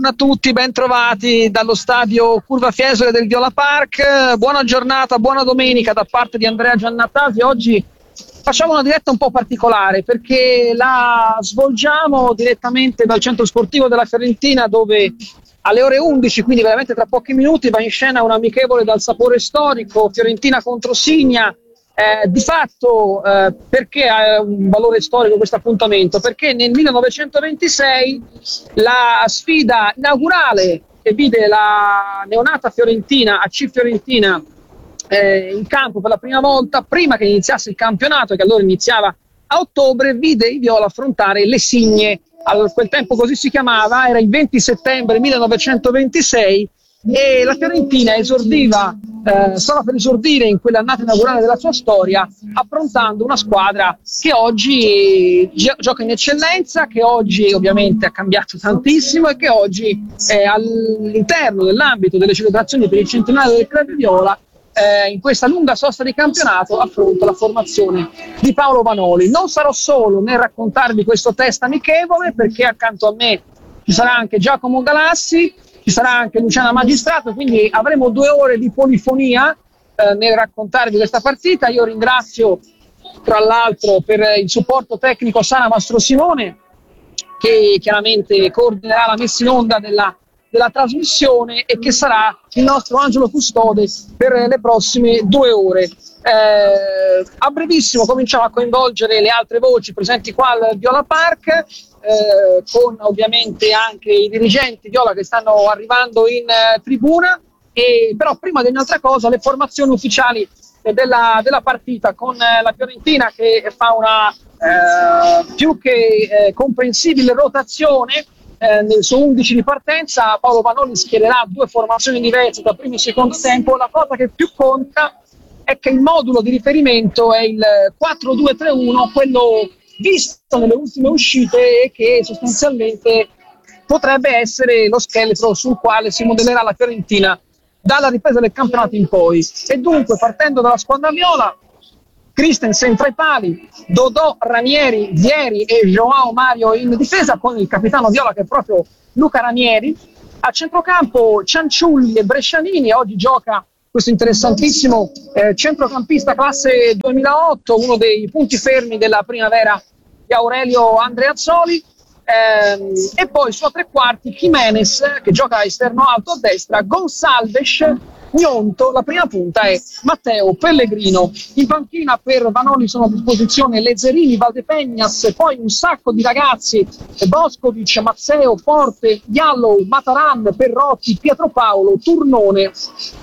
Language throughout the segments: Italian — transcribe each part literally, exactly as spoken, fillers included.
a tutti, ben trovati dallo stadio Curva Fiesole del Viola Park. Buona giornata, buona domenica da parte di Andrea Giannatasi. Oggi facciamo una diretta un po' particolare perché la svolgiamo direttamente dal centro sportivo della Fiorentina, dove alle ore undici, quindi veramente tra pochi minuti, va in scena un amichevole dal sapore storico, Fiorentina contro Signa. Eh, di fatto, eh, perché ha un valore storico questo appuntamento? Perché nel millenovecentoventisei la sfida inaugurale che vide la neonata Fiorentina, A C Fiorentina, eh, in campo per la prima volta, prima che iniziasse il campionato, che allora iniziava a ottobre, vide i viola affrontare le Signe. A quel tempo così si chiamava, era il venti settembre millenovecentoventisei e la Fiorentina esordiva, eh, stava per esordire in quell'annata inaugurale della sua storia, affrontando una squadra che oggi gi- gioca in eccellenza, che oggi ovviamente ha cambiato tantissimo e che oggi è all'interno dell'ambito delle celebrazioni per il centenario del Club Viola. Eh, in questa lunga sosta di campionato affronta la formazione di Paolo Vanoli. Non sarò solo nel raccontarvi questo test amichevole, perché accanto a me ci sarà anche Giacomo Galassi, ci sarà anche Luciana Magistrato, quindi avremo due ore di polifonia eh, nel raccontarvi questa partita. Io ringrazio tra l'altro per il supporto tecnico Sara Mastro Simone, che chiaramente coordinerà la messa in onda della della trasmissione e che sarà il nostro angelo custode per le prossime due ore. Eh, a brevissimo cominciamo a coinvolgere le altre voci presenti qua al Viola Park, eh, con ovviamente anche i dirigenti Viola che stanno arrivando in eh, tribuna, e però prima di ogni altra cosa le formazioni ufficiali eh, della, della partita, con eh, la Fiorentina che fa una eh, più che eh, comprensibile rotazione. Eh, nel suo undici di partenza Paolo Vanoli schiererà due formazioni diverse da primo e secondo tempo. La cosa che più conta è che il modulo di riferimento è il quattro due tre uno, quello visto nelle ultime uscite e che sostanzialmente potrebbe essere lo scheletro sul quale si modellerà la Fiorentina dalla ripresa del campionato in poi. E dunque, partendo dalla squadra viola, Christensen tra i pali, Dodò, Ranieri, Vieri e Joao Mario in difesa, con il capitano viola che è proprio Luca Ranieri. A centrocampo Cianciulli e Brescianini. Oggi gioca questo interessantissimo eh, centrocampista classe duemilaotto, uno dei punti fermi della primavera di Aurelio Andreazzoli. Ehm, e poi su a tre quarti Jimenez, che gioca esterno alto a destra, Gonçalves, Gnonto. La prima punta è Matteo Pellegrino. In panchina per Vanoli sono a disposizione Lezzerini, Valdepegnas e poi un sacco di ragazzi: Boskovic, Mazzeo, Forte, Diallo, Mataran, Perrotti, Pietropaolo, Turnone,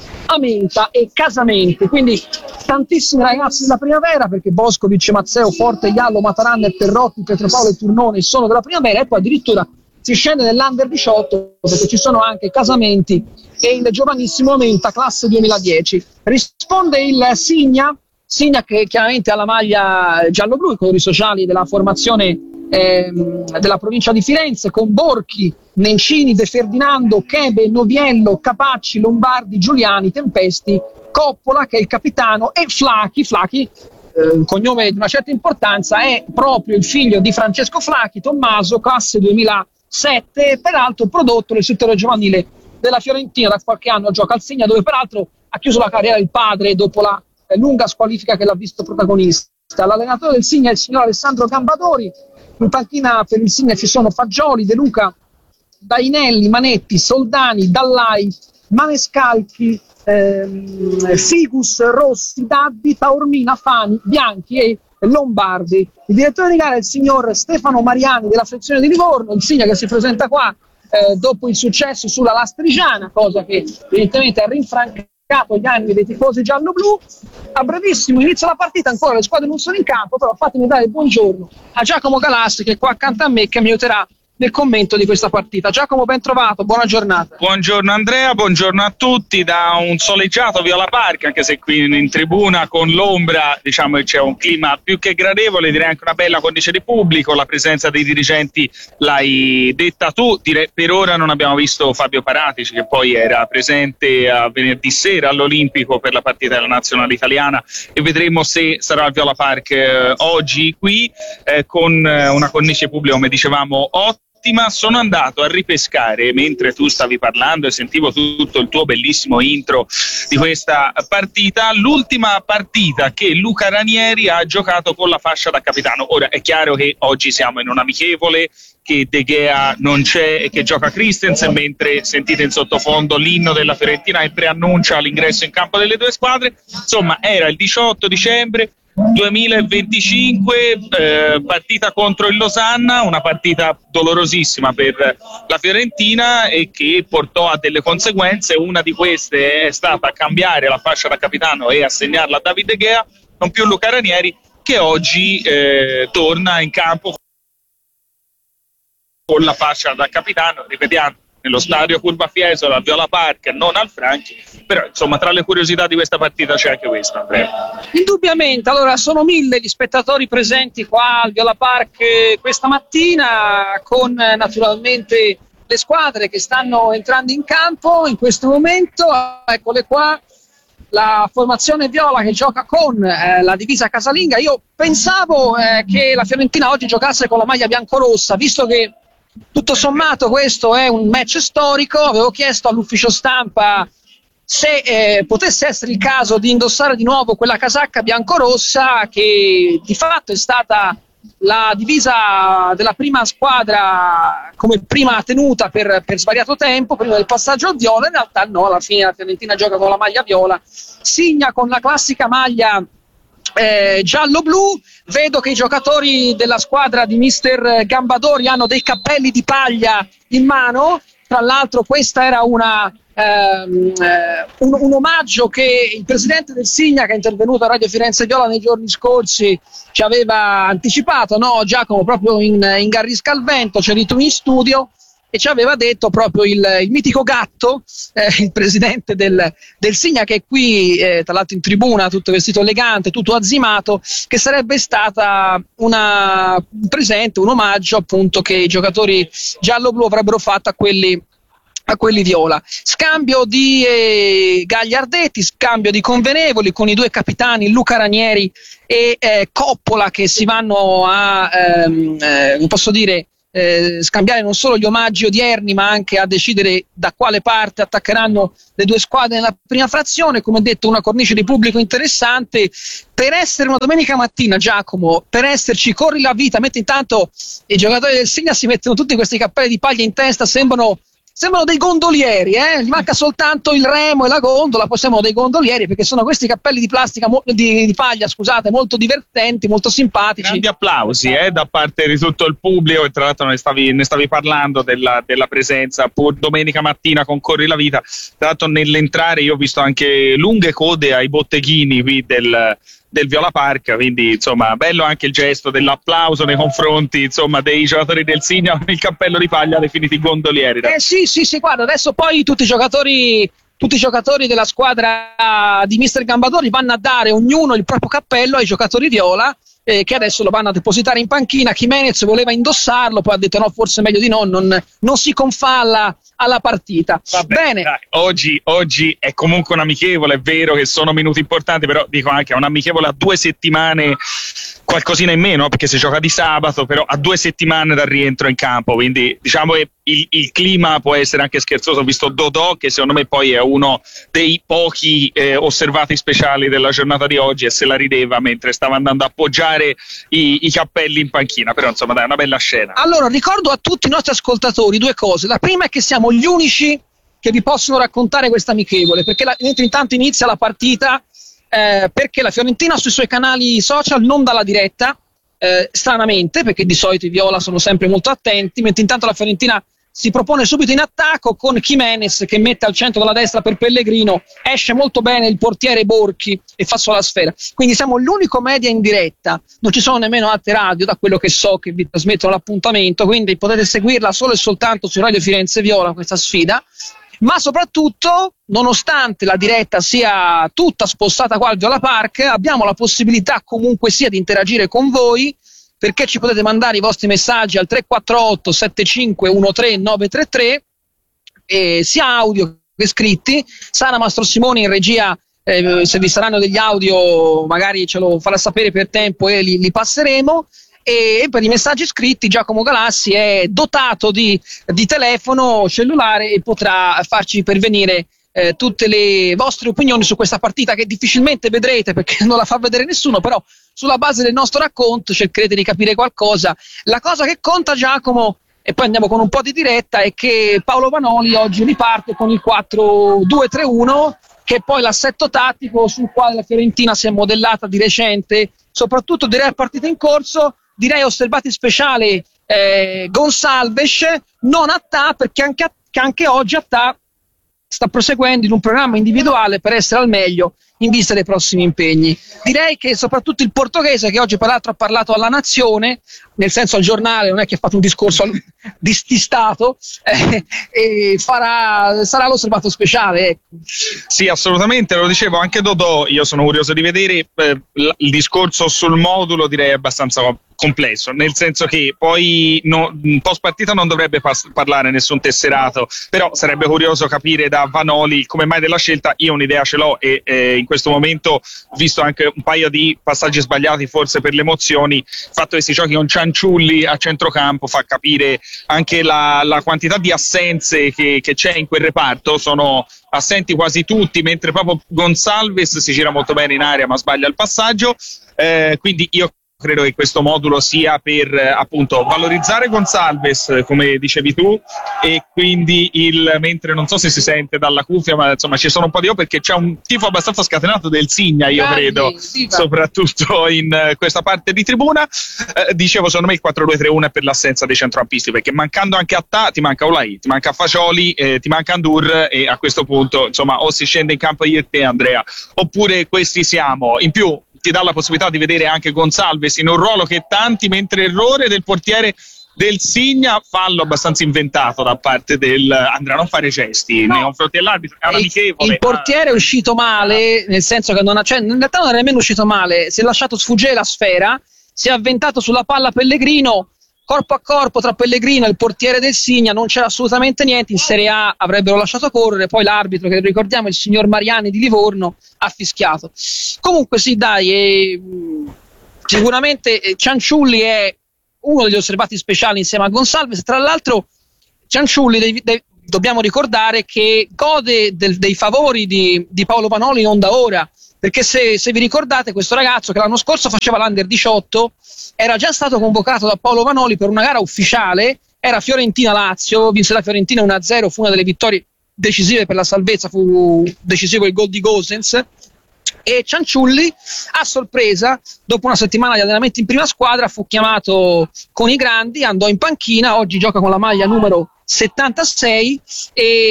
Amenta e Casamenti. Quindi tantissimi ragazzi della primavera, perché Boskovic, Mazzeo, Forte, Diallo, Mataran, Perrotti, Pietropaolo e Turnone sono della primavera, e poi addirittura si scende nell'Under diciotto perché ci sono anche Casamenti e il giovanissimo Amenta, classe duemiladieci. Risponde il Signa, Signa che chiaramente ha la maglia giallo-blu, i colori sociali della formazione ehm, della provincia di Firenze, con Borchi, Nencini, De Ferdinando, Chebe, Noviello, Capacci, Lombardi, Giuliani, Tempesti, Coppola che è il capitano, e Flachi, Flachi eh, un cognome di una certa importanza, è proprio il figlio di Francesco Flachi, Tommaso, classe duemilasette, peraltro prodotto nel settore giovanile della Fiorentina. Da qualche anno gioca al Signa, dove peraltro ha chiuso la carriera il padre dopo la eh, lunga squalifica che l'ha visto protagonista. L'allenatore del Signa è il signor Alessandro Gambadori. In panchina per il Signa ci sono Fagioli, De Luca, Dainelli, Manetti, Soldani, Dallai, Manescalchi, ehm, Figus, Rossi, Daddi, Taormina, Fani, Bianchi e Lombardi. Il direttore di gara è il signor Stefano Mariani della sezione di Livorno. Il Signa che si presenta qua Eh, dopo il successo sulla Lastrigiana, cosa che evidentemente ha rinfrancato gli animi dei tifosi giallo-blu. A brevissimo inizia la partita, ancora le squadre non sono in campo, però fatemi dare il buongiorno a Giacomo Galassi, che è qua accanto a me, che mi aiuterà nel commento di questa partita. Giacomo, ben trovato, buona giornata. Buongiorno Andrea, buongiorno a tutti da un soleggiato Viola Park, anche se qui in tribuna con l'ombra diciamo che c'è un clima più che gradevole, direi anche una bella cornice di pubblico. La presenza dei dirigenti l'hai detta tu, direi, per ora non abbiamo visto Fabio Paratici, che poi era presente a venerdì sera all'Olimpico per la partita della nazionale italiana, e vedremo se sarà al Viola Park eh, oggi qui eh, con eh, una cornice pubblica come dicevamo ottima. sono andato a ripescare, mentre tu stavi parlando e sentivo tutto il tuo bellissimo intro di questa partita, l'ultima partita che Luca Ranieri ha giocato con la fascia da capitano. Ora è chiaro che oggi siamo in un amichevole, che De Gea non c'è e che gioca Christensen, mentre sentite in sottofondo l'inno della Fiorentina che preannuncia l'ingresso in campo delle due squadre. Insomma, era il diciotto dicembre duemilaventicinque, eh, partita contro il Losanna, una partita dolorosissima per la Fiorentina e che portò a delle conseguenze. Una di queste è stata cambiare la fascia da capitano e assegnarla a David De Gea, non più Luca Ranieri, che oggi eh, torna in campo con la fascia da capitano, ripetiamo, nello stadio Curva Fiesole al Viola Park, non al Franchi. Però insomma, tra le curiosità di questa partita c'è anche questo, Andrea. Indubbiamente, allora sono mille gli spettatori presenti qua al Viola Park eh, questa mattina, con eh, naturalmente le squadre che stanno entrando in campo in questo momento. Eccole qua, la formazione viola che gioca con eh, la divisa casalinga. Io pensavo eh, che la Fiorentina oggi giocasse con la maglia biancorossa, visto che tutto sommato questo è un match storico. Avevo chiesto all'ufficio stampa se eh, potesse essere il caso di indossare di nuovo quella casacca biancorossa, che di fatto è stata la divisa della prima squadra come prima tenuta per, per svariato tempo, prima del passaggio al viola. In realtà no, alla fine la Fiorentina gioca con la maglia viola, Signa con la classica maglia Eh, giallo-blu. Vedo che i giocatori della squadra di mister Gambadori hanno dei cappelli di paglia in mano. Tra l'altro questa era una, ehm, eh, un, un omaggio che il presidente del Signa, che è intervenuto a Radio Firenze Viola nei giorni scorsi, ci aveva anticipato, no Giacomo, proprio in, in Garrisca al Vento, c'eri tu in studio, e ci aveva detto proprio il, il mitico Gatto, eh, il presidente del, del Signa, che è qui eh, tra l'altro in tribuna, tutto vestito elegante, tutto azzimato, che sarebbe stata una, un presente, un omaggio appunto che i giocatori giallo-blu avrebbero fatto a quelli a quelli viola. Scambio di eh, gagliardetti, scambio di convenevoli con i due capitani Luca Ranieri e eh, Coppola, che si vanno a ehm, eh, posso dire Eh, scambiare non solo gli omaggi odierni, ma anche a decidere da quale parte attaccheranno le due squadre nella prima frazione. Come detto, una cornice di pubblico interessante per essere una domenica mattina, Giacomo, per esserci. Corri la vita, mentre intanto i giocatori del Signa si mettono tutti questi cappelli di paglia in testa, sembrano sembrano dei gondolieri, eh? Gli manca soltanto il remo e la gondola, poi sembrano dei gondolieri, perché sono questi cappelli di plastica, mo- di, di paglia, scusate, molto divertenti, molto simpatici. Grandi applausi eh, da parte di tutto il pubblico, e tra l'altro ne stavi, ne stavi parlando della, della presenza pur domenica mattina con Corri la Vita. Tra l'altro nell'entrare io ho visto anche lunghe code ai botteghini qui del del Viola Park, quindi insomma bello anche il gesto dell'applauso nei confronti insomma dei giocatori del Signa con il cappello di paglia definiti gondolieri. Eh sì sì sì, guarda, adesso poi tutti i giocatori tutti i giocatori della squadra di mister Gambadori vanno a dare ognuno il proprio cappello ai giocatori viola, eh, che adesso lo vanno a depositare in panchina. Jimenez voleva indossarlo, poi ha detto no, forse meglio di no, non, non si confalla alla partita. Vabbè, bene, dai, oggi, oggi è comunque un amichevole, è vero che sono minuti importanti, però dico anche è un amichevole a due settimane, qualcosina in meno, perché si gioca di sabato, però a due settimane dal rientro in campo, quindi diciamo che il, il clima può essere anche scherzoso. Ho visto Dodò, che secondo me poi è uno dei pochi eh, osservati speciali della giornata di oggi, e se la rideva mentre stava andando a appoggiare i, i cappelli in panchina. Però insomma dai, è una bella scena. Allora ricordo a tutti i nostri ascoltatori due cose. La prima è che siamo gli unici che vi possono raccontare questa amichevole, perché la, intanto inizia la partita eh, perché la Fiorentina sui suoi canali social non dà la diretta, eh, stranamente, perché di solito i viola sono sempre molto attenti, mentre intanto la Fiorentina si propone subito in attacco con Jimenez che mette al centro della destra per Pellegrino, esce molto bene il portiere Borchi e fa solo la sfera. Quindi siamo l'unico media in diretta, non ci sono nemmeno altre radio, da quello che so, che vi trasmettono l'appuntamento, quindi potete seguirla solo e soltanto su Radio Firenze Viola, questa sfida. Ma soprattutto, nonostante la diretta sia tutta spostata qua al Viola Park, abbiamo la possibilità comunque sia di interagire con voi, perché ci potete mandare i vostri messaggi al tre quattro otto sette cinque uno tre nove tre tre, eh, sia audio che scritti. Sara Mastrosimoni in regia, eh, se vi saranno degli audio magari ce lo farà sapere per tempo e li, li passeremo. e per i messaggi scritti Giacomo Galassi è dotato di, di telefono cellulare e potrà farci pervenire eh, tutte le vostre opinioni su questa partita, che difficilmente vedrete perché non la fa vedere nessuno, però sulla base del nostro racconto cercherete di capire qualcosa. La cosa che conta, Giacomo, e poi andiamo con un po' di diretta, è che Paolo Vanoli oggi riparte con il quattro due tre uno, che è poi l'assetto tattico sul quale la Fiorentina si è modellata di recente, soprattutto direi a partita in corso. Direi osservati speciali eh, Gonçalves, non Attà, perché anche, che anche oggi Attà sta proseguendo in un programma individuale per essere al meglio in vista dei prossimi impegni. Direi che soprattutto il portoghese, che oggi peraltro ha parlato alla Nazione, nel senso al giornale, non è che ha fatto un discorso di, di Stato, eh, e farà, sarà l'osservato speciale. Ecco. Sì, assolutamente, lo dicevo anche Dodò, io sono curioso di vedere eh, il discorso sul modulo, direi abbastanza complesso, nel senso che poi no, post partita non dovrebbe pas- parlare nessun tesserato, però sarebbe curioso capire da Vanoli come mai della scelta. Io un'idea ce l'ho e eh, in questo momento ho visto anche un paio di passaggi sbagliati, forse per le emozioni. Il fatto che si giochi con Cianciulli a centrocampo fa capire anche la, la quantità di assenze che, che c'è in quel reparto. Sono assenti quasi tutti, mentre proprio Gonçalves si gira molto bene in area ma sbaglia il passaggio, eh, quindi io credo che questo modulo sia per eh, appunto valorizzare Gonçalves, come dicevi tu, e quindi il mentre non so se si sente dalla cuffia, ma insomma ci sono un po' di io perché c'è un tifo abbastanza scatenato del Signa, io Dai, credo, sì, soprattutto in uh, questa parte di tribuna. Eh, dicevo, secondo me il quattro due tre uno è per l'assenza dei centrocampisti, perché mancando anche Attà ti manca Olai, ti manca Fagioli, eh, ti manca Ndour, e a questo punto insomma o si scende in campo io e te, Andrea, oppure questi siamo. In più ti dà la possibilità di vedere anche Gonçalves in un ruolo che tanti, mentre errore del portiere del Signa, fallo abbastanza inventato da parte del Andrea, non fare gesti no. nei confronti dell'arbitro, è un amichevole. Il portiere è uscito male, nel senso che non ha, cioè, in realtà non è nemmeno uscito male, si è lasciato sfuggire la sfera, si è avventato sulla palla Pellegrino, corpo a corpo tra Pellegrino e il portiere del Signa, non c'era assolutamente niente. In Serie A avrebbero lasciato correre, poi l'arbitro, che ricordiamo il signor Mariani di Livorno, ha fischiato. Comunque sì, dai, eh, sicuramente Cianciulli è uno degli osservati speciali insieme a Gonçalves. Tra l'altro Cianciulli dei, dei, dobbiamo ricordare che gode del, dei favori di, di Paolo Vanoli non da ora, perché se, se vi ricordate, questo ragazzo che l'anno scorso faceva l'Under diciotto era già stato convocato da Paolo Vanoli per una gara ufficiale, era Fiorentina-Lazio, vinse la Fiorentina uno a zero, fu una delle vittorie decisive per la salvezza, fu decisivo il gol di Gosens, e Cianciulli a sorpresa, dopo una settimana di allenamenti in prima squadra, fu chiamato con i grandi, andò in panchina, oggi gioca con la maglia numero settantasei e,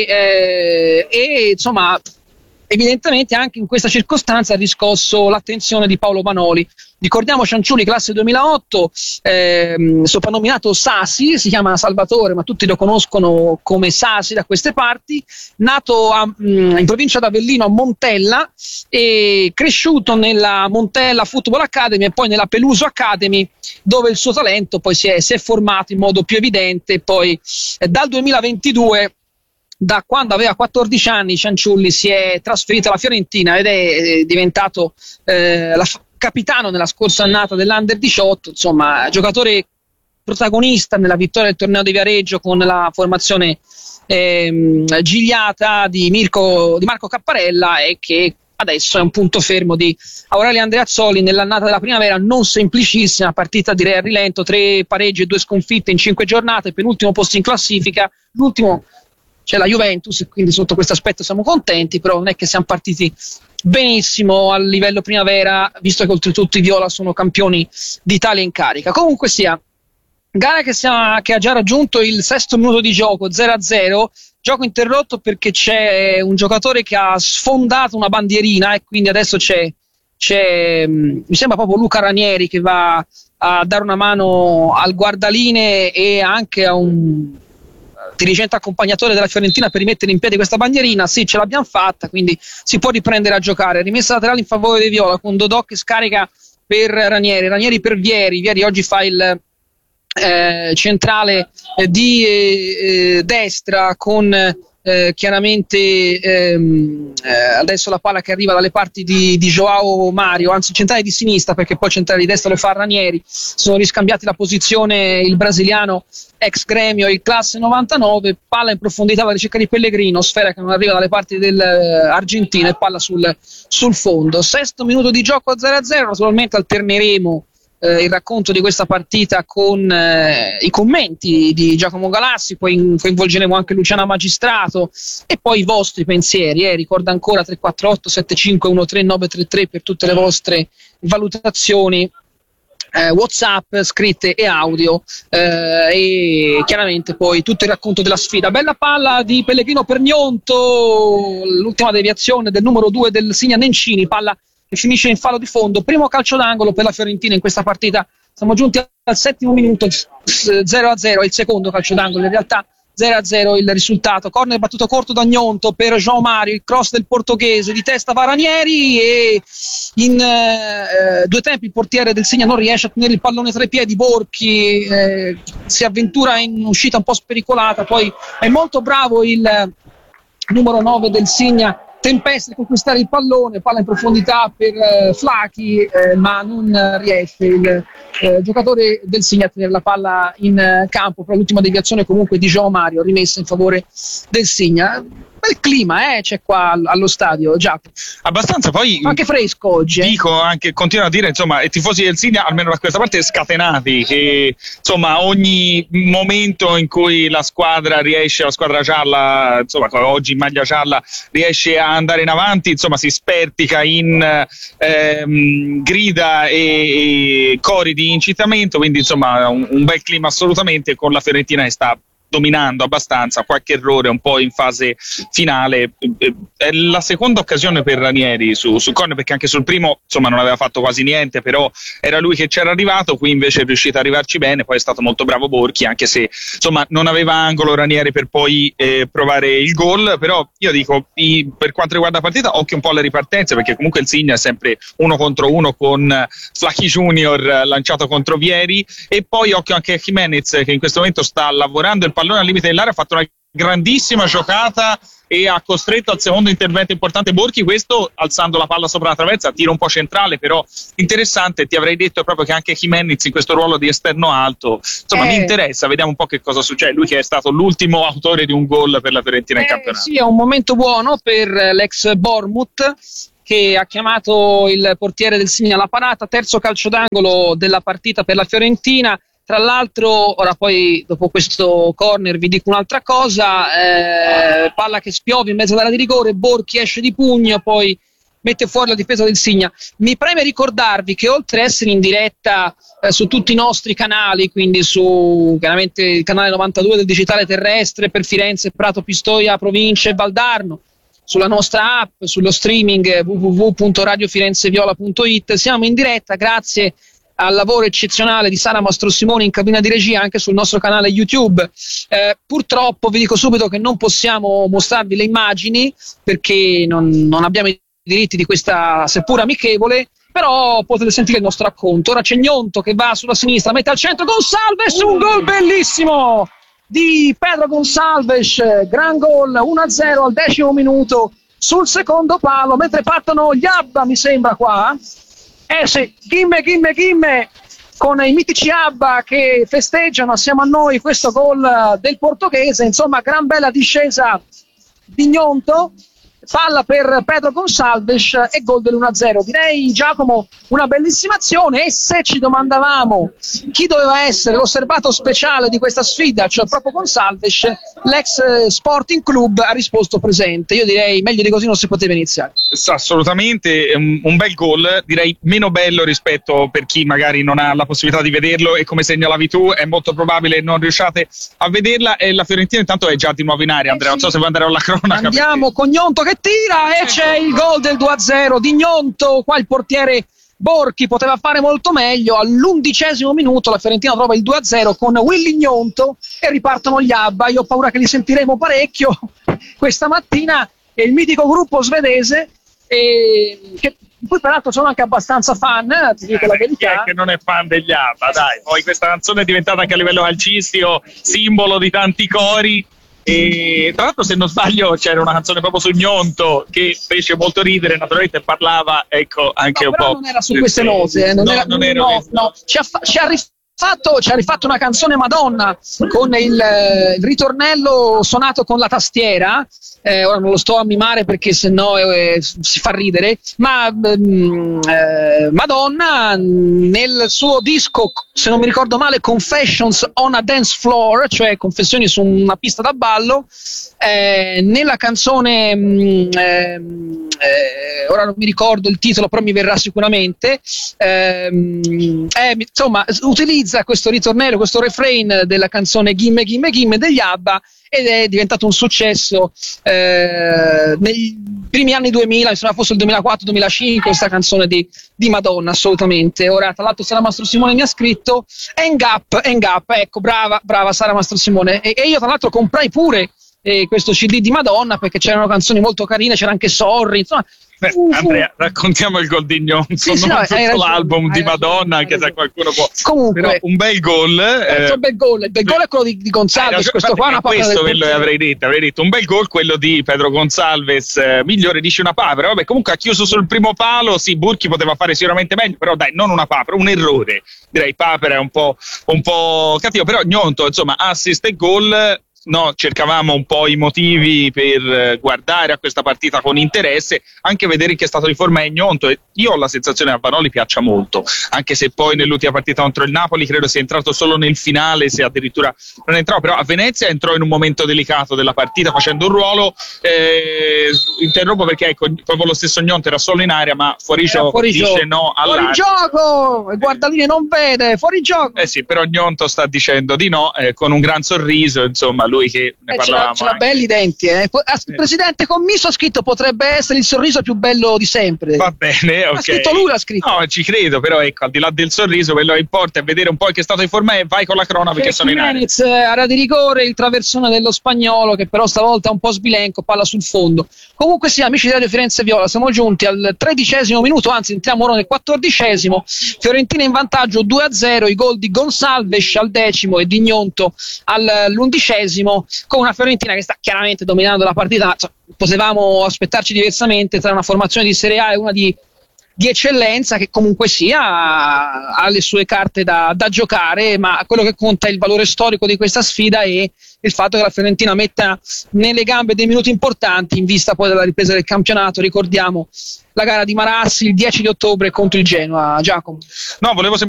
eh, e insomma evidentemente anche in questa circostanza ha riscosso l'attenzione di Paolo Vanoli. Ricordiamo Cianciulli, classe duemilaotto, ehm, soprannominato Sasi, si chiama Salvatore ma tutti lo conoscono come Sasi da queste parti, nato a, mh, in provincia d'Avellino a Montella e cresciuto nella Montella Football Academy e poi nella Peluso Academy, dove il suo talento poi si è, si è formato in modo più evidente. Poi eh, dal duemilaventidue, da quando aveva quattordici anni, Cianciulli si è trasferito alla Fiorentina ed è diventato eh, la f- capitano nella scorsa annata dell'Under diciotto, insomma giocatore protagonista nella vittoria del torneo di Viareggio con la formazione ehm, gigliata di, Mirko, di Marco Capparella, e che adesso è un punto fermo di Aurelio Andreazzoli nell'annata della primavera non semplicissima, partita direi a rilento, tre pareggi e due sconfitte in cinque giornate, penultimo posto in classifica, l'ultimo c'è la Juventus e quindi sotto questo aspetto siamo contenti, però non è che siamo partiti benissimo a livello primavera, visto che oltretutto i Viola sono campioni d'Italia in carica. Comunque sia, gara che, sia, che ha già raggiunto il sesto minuto di gioco, zero a zero, gioco interrotto perché c'è un giocatore che ha sfondato una bandierina e quindi adesso c'è, c'è mi sembra proprio Luca Ranieri che va a dare una mano al guardaline e anche a un dirigente accompagnatore della Fiorentina per rimettere in piedi questa bandierina. Sì, ce l'abbiamo fatta, quindi si può riprendere a giocare. Rimessa laterale in favore dei Viola con Dodò che scarica per Ranieri, Ranieri per Vieri, Vieri oggi fa il eh, centrale eh, di eh, destra con eh, Eh, chiaramente ehm, eh, adesso la palla che arriva dalle parti di, di Joao Mario, anzi centrale di sinistra, perché poi centrale di destra lo fa Ranieri. Sono riscambiati la posizione il brasiliano ex Gremio, il classe novantanove, palla in profondità alla ricerca di Pellegrino, sfera che non arriva dalle parti dell'Argentina e palla sul, sul fondo. Sesto minuto di gioco a zero a zero, naturalmente alterneremo Eh, il racconto di questa partita con eh, i commenti di Giacomo Galassi, poi in, coinvolgeremo anche Luciana Magistrato e poi i vostri pensieri, eh. Ricorda ancora tre quattro otto sette cinque uno tre nove tre tre per tutte le vostre valutazioni, eh, WhatsApp, scritte e audio, eh, e chiaramente poi tutto il racconto della sfida. Bella palla di Pellegrino per Gnonto, l'ultima deviazione del numero due del Signa Nencini, palla che finisce in fallo di fondo, primo calcio d'angolo per la Fiorentina in questa partita. Siamo giunti al settimo minuto, zero a zero, è il secondo calcio d'angolo, in realtà zero a zero il risultato. Corner battuto corto da Gnonto per João Mario, il cross del portoghese, di testa va Ranieri e in eh, due tempi il portiere del Signa non riesce a tenere il pallone tra i piedi. Borchi eh, si avventura in un'uscita un po' spericolata, poi è molto bravo il numero nove del Signa Tempesta a conquistare il pallone, palla in profondità per eh, Flachi, eh, ma non eh, riesce il eh, giocatore del Signa a tenere la palla in eh, campo, per l'ultima deviazione comunque di João Mario, rimessa in favore del Signa. Bel clima eh, c'è qua allo stadio, Giacomo. Abbastanza, poi anche fresco oggi. Eh. Dico, anche continuo a dire, insomma, i tifosi del Signa, almeno da questa parte, scatenati, che insomma ogni momento in cui la squadra riesce, la squadra gialla, insomma oggi in maglia gialla, riesce a andare in avanti, insomma si spertica in ehm, grida e, e cori di incitamento, quindi insomma un, un bel clima assolutamente, con la Fiorentina che sta dominando abbastanza, qualche errore un po' in fase finale. È la seconda occasione per Ranieri su, su corner, perché anche sul primo insomma non aveva fatto quasi niente, però era lui che c'era arrivato, qui invece è riuscito ad arrivarci bene. Poi è stato molto bravo Borchi, anche se insomma non aveva angolo Ranieri per poi eh, provare il gol. Però io dico, i, per quanto riguarda la partita, occhio un po' alle ripartenze, perché comunque il Signa è sempre uno contro uno con Flachi Junior lanciato contro Vieri, e poi occhio anche a Jimenez, che in questo momento sta lavorando il pallone al limite dell'area, ha fatto una grandissima giocata e ha costretto al secondo intervento importante Borchi, questo alzando la palla sopra la traversa, tiro un po' centrale però interessante. Ti avrei detto proprio che anche Jimenez in questo ruolo di esterno alto, insomma eh. mi interessa, vediamo un po' che cosa succede, lui che è stato l'ultimo autore di un gol per la Fiorentina eh, in campionato. Sì, è un momento buono per l'ex Bournemouth, che ha chiamato il portiere del Signa alla parata, terzo calcio d'angolo della partita per la Fiorentina. Tra l'altro, ora poi dopo questo corner vi dico un'altra cosa, eh, palla che spiove in mezzo all'area di rigore, Borchi esce di pugno, poi mette fuori la difesa del Signa. Mi preme ricordarvi che oltre a essere in diretta eh, su tutti i nostri canali, quindi su chiaramente il canale novantadue del digitale terrestre per Firenze, Prato, Pistoia, Province e Valdarno, sulla nostra app, sullo streaming w w w punto radio firenzeviola punto it, siamo in diretta grazie al lavoro eccezionale di Sara Mastrosimoni in cabina di regia, anche sul nostro canale YouTube. Eh, purtroppo vi dico subito che non possiamo mostrarvi le immagini perché non, non abbiamo i diritti di questa seppur amichevole, però potete sentire il nostro racconto. Ora c'è Gnonto che va sulla sinistra, mette al centro Gonçalves, un gol bellissimo di Pedro Gonçalves, gran gol, uno a zero al decimo minuto sul secondo palo, mentre partono gli Abba, mi sembra qua. Eh sì, Gimme, Gimme, Gimme, con i mitici Abba che festeggiano assieme a noi questo gol del portoghese. Insomma, gran bella discesa di Gnonto, palla per Pedro Gonçalves e gol dell'uno a zero. Direi, Giacomo, una bellissima azione, e se ci domandavamo chi doveva essere l'osservato speciale di questa sfida, cioè proprio Gonçalves, l'ex Sporting Club ha risposto presente. Io direi meglio di così non si poteva iniziare. Assolutamente, un, un bel gol, direi meno bello rispetto per chi magari non ha la possibilità di vederlo, e come segnalavi tu è molto probabile non riusciate a vederla. E la Fiorentina intanto è già di nuovo in aria, Andrea, non so se vuoi andare alla cronaca. Andiamo perché... con Gnonto che tira e c'è il gol del due a zero di Gnonto. Qua il portiere Borchi poteva fare molto meglio. All'undicesimo minuto la Fiorentina trova il due a zero con Willy Gnonto e ripartono gli Abba. Io ho paura che li sentiremo parecchio questa mattina. È il mitico gruppo svedese, e che poi peraltro sono anche abbastanza fan, ti dico eh, la verità. Chi è che non è fan degli Abba, dai. Poi questa canzone è diventata anche a livello calcistico simbolo di tanti cori. E tra l'altro, se non sbaglio, c'era una canzone proprio su Gnonto che fece molto ridere, naturalmente parlava, ecco, anche no, un però po'. non era su queste note, eh, non no, era, non era no, no, ci ha, fa- ci ha rifatto, ci ha rifatto una canzone Madonna con il, eh, il ritornello suonato con la tastiera. Eh, ora non lo sto a mimare perché sennò eh, si fa ridere, ma mm, eh, Madonna nel suo disco, se non mi ricordo male, Confessions on a Dance Floor, cioè confessioni su una pista da ballo, eh, nella canzone mm, eh, eh, ora non mi ricordo il titolo, però mi verrà sicuramente, eh, eh, insomma utilizza questo ritornello, questo refrain della canzone Gimme Gimme Gimme degli ABBA, ed è diventato un successo eh, nei primi anni duemila, insomma fosse il duemilaquattro duemilacinque, questa canzone di, di Madonna, assolutamente. Ora tra l'altro Sara Mastro Simone mi ha scritto Hang Up, Hang Up, ecco, brava, brava Sara Mastro Simone, e, e io tra l'altro comprai pure eh, questo C D di Madonna perché c'erano canzoni molto carine, c'era anche Sorry, insomma. Beh, Andrea, raccontiamo il gol di Gnonto, sì, sì, non no, tutto ragione, l'album di ragione, Madonna, anche se qualcuno può. Comunque, però un bel gol. Eh, un bel gol, il bel gol è quello di, di Gonzalez, eh, questo qua è una papera questo del ve lo avrei detto, avrei detto un bel gol, quello di Pedro Gonzalez, eh, migliore dice una papera. Vabbè, comunque ha chiuso sul primo palo, sì, Burchi poteva fare sicuramente meglio, però dai, non una papera, un errore. Direi papera è un po', un po' cattivo, però Gnonto, insomma, assist e gol. No, cercavamo un po' i motivi per guardare a questa partita con interesse, anche vedere in che stato di forma è Gnonto. Io ho la sensazione che a Vanoli piaccia molto, anche se poi nell'ultima partita contro il Napoli credo sia entrato solo nel finale, se addirittura non entrò, però a Venezia entrò in un momento delicato della partita facendo un ruolo, eh, interrompo perché ecco, proprio lo stesso Gnonto era solo in area, ma fuori gioco fuori dice gioco. no Fuori all'area. gioco, il guardaline non vede, fuori gioco. Eh sì, però Gnonto sta dicendo di no, eh, con un gran sorriso, insomma, lui che ne eh, parlavamo. Ce l'ha belli i denti, eh. Il presidente Commisso ha scritto potrebbe essere il sorriso più bello di sempre. Va bene, ok. Ha scritto lui, l'ha scritto. No, ci credo, però ecco, al di là del sorriso, quello che importa è vedere un po' che stato di forma è, vai con la crona perché sono in area. Area di rigore, il traversone dello Spagnolo che però stavolta è un po' sbilenco, palla sul fondo. Comunque sì, amici di Radio Firenze Viola, siamo giunti al tredicesimo minuto, anzi entriamo ora nel quattordicesimo. Fiorentina in vantaggio due a zero, i gol di Gonsalves al decimo e di Gnonto all'undicesimo, con una Fiorentina che sta chiaramente dominando la partita. Cioè, potevamo aspettarci diversamente tra una formazione di Serie A e una di, di eccellenza, che comunque sia ha le sue carte da, da giocare, ma quello che conta è il valore storico di questa sfida e il fatto che la Fiorentina metta nelle gambe dei minuti importanti in vista poi della ripresa del campionato. Ricordiamo la gara di Marassi il dieci di ottobre contro il Genoa. Giacomo. No, volevo